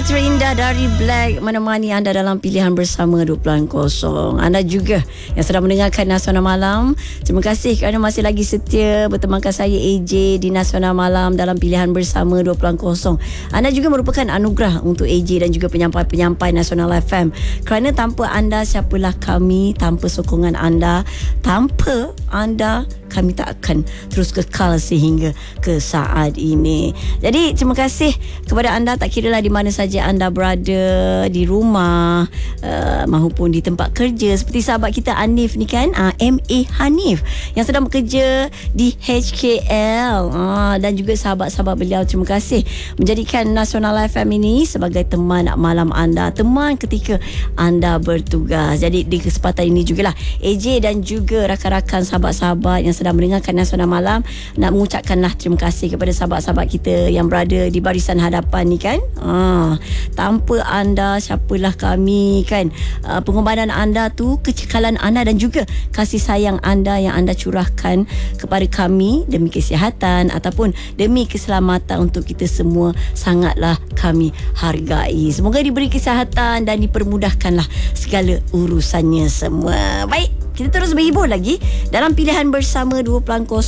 terindah dari Black menemani anda dalam pilihan bersama 20.0. Anda juga yang sedang mendengarkan Nasional Malam, terima kasih kerana masih lagi setia bertemankan saya AJ di Nasional Malam dalam pilihan bersama 20.0. Anda juga merupakan anugerah untuk AJ dan juga penyampai-penyampai Nasional FM, kerana tanpa anda siapalah kami, tanpa sokongan anda, tanpa anda kami tak akan terus kekal sehingga ke saat ini. Jadi terima kasih kepada anda, tak kiralah di mana saja anda berada, di rumah maupun di tempat kerja, seperti sahabat kita Hanif ni kan, MA Hanif yang sedang bekerja di HKL, dan juga sahabat-sahabat beliau, terima kasih menjadikan Nasional FM ini sebagai teman malam anda, teman ketika anda bertugas. Jadi di kesempatan ini jugalah AJ dan juga rakan-rakan sahabat-sahabat yang sedang mendengarkan Nasional Malam nak mengucapkanlah terima kasih kepada sahabat-sahabat kita yang berada di barisan hadapan ni kan. Tanpa anda siapalah kami kan. Pengorbanan anda tu, kecekalan anda dan juga kasih sayang anda yang anda curahkan kepada kami demi kesihatan ataupun demi keselamatan untuk kita semua, sangatlah kami hargai. Semoga diberi kesihatan dan dipermudahkanlah segala urusannya semua. Baik, kita terus berhibur lagi dalam pilihan bersama 20.0,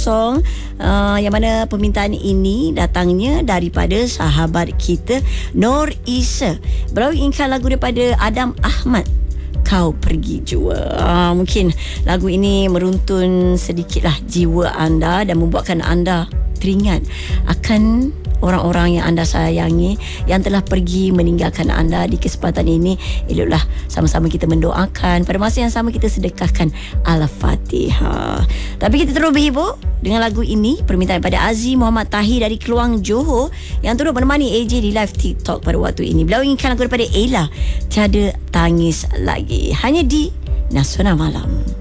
yang mana permintaan ini datangnya daripada sahabat kita Nur Isa. Beliau inginkan lagu daripada Adam Ahmad, Kau Pergi Jua. Mungkin lagu ini meruntun sedikitlah jiwa anda dan membuatkan anda teringat akan orang-orang yang anda sayangi yang telah pergi meninggalkan anda. Di kesempatan ini, eloklah sama-sama kita mendoakan. Pada masa yang sama, kita sedekahkan Al-Fatihah. Tapi kita terus berhibur dengan lagu ini, permintaan daripada Aziz Muhammad Tahir dari Keluang, Johor, yang turut menemani AJ di live TikTok pada waktu ini. Beliau inginkan lagu daripada Ella, Tiada Tangis Lagi, hanya di Nasional Malam.